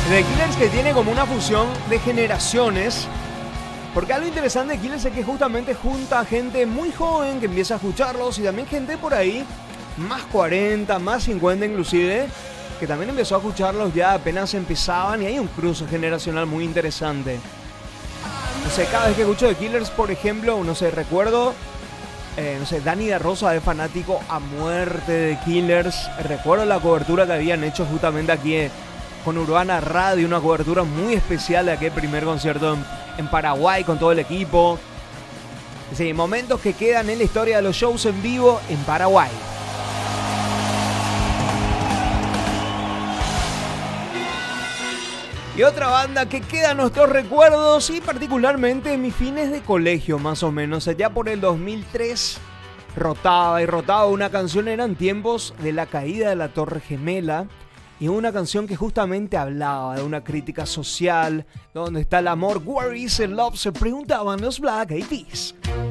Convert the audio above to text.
The Killers, que tiene como una fusión de generaciones. Porque algo interesante de Killers es que justamente junta gente muy joven que empieza a escucharlos y también gente por ahí, más 40, más 50 inclusive, que también empezó a escucharlos ya apenas empezaban, y hay un cruce generacional muy interesante. No sé, cada vez que escucho The Killers, por ejemplo, no sé, recuerdo, Dani da Rosa es fanático a muerte de Killers. Recuerdo la cobertura que habían hecho justamente aquí con Urbana Radio, una cobertura muy especial de aquel primer concierto en Paraguay con todo el equipo. Sí, momentos que quedan en la historia de los shows en vivo en Paraguay. Y otra banda que queda en nuestros recuerdos, y particularmente en mis fines de colegio, más o menos, allá por el 2003, rotaba una canción. Eran tiempos de la caída de la Torre Gemela, y una canción que justamente hablaba de una crítica social. ¿Dónde está el amor? Where is the love? Se preguntaban los Black Eyed Peas.